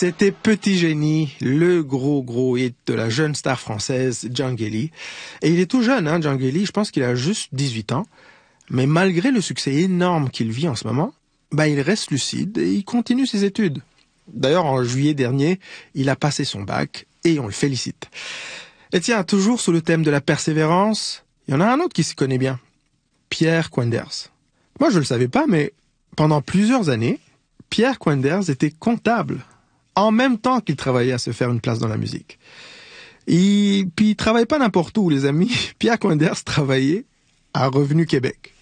C'était Petit Génie, le gros hit de la jeune star française Djangeli. Et il est tout jeune, Djangeli, je pense qu'il a juste 18 ans. Mais malgré le succès énorme qu'il vit en ce moment, il reste lucide et il continue ses études. D'ailleurs, en juillet dernier, il a passé son bac et on le félicite. Et tiens, toujours sous le thème de la persévérance, il y en a un autre qui s'y connaît bien. Pierre Quenders. Moi, je le savais pas, mais pendant plusieurs années, Pierre Quenders était comptable, en même temps qu'il travaillait à se faire une place dans la musique. Et puis, il travaillait pas n'importe où, les amis. Pierre Quenders travaillait à Revenu Québec.